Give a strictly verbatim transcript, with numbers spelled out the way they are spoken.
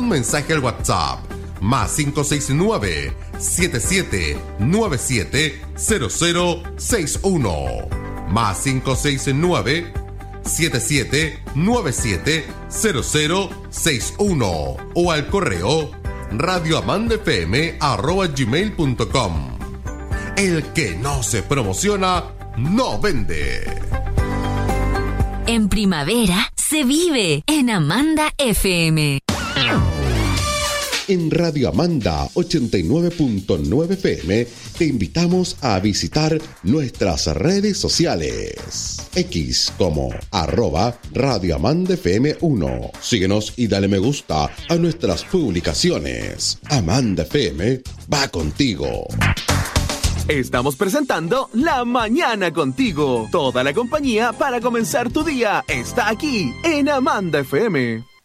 un mensaje al WhatsApp más cinco seis nueve, siete siete nueve siete, cero cero seis uno más cinco seis nueve, siete siete nueve siete, cero cero seis uno o al correo radioamandafm arroba gmail punto com. El que no se promociona no vende. En primavera se vive en Amanda F M. En Radio Amanda ochenta y nueve punto nueve F M te invitamos a visitar nuestras redes sociales. X como arroba Radio Amanda F M uno. Síguenos y dale me gusta a nuestras publicaciones. Amanda F M va contigo. Estamos presentando La Mañana Contigo. Toda la compañía para comenzar tu día está aquí en Amanda F M.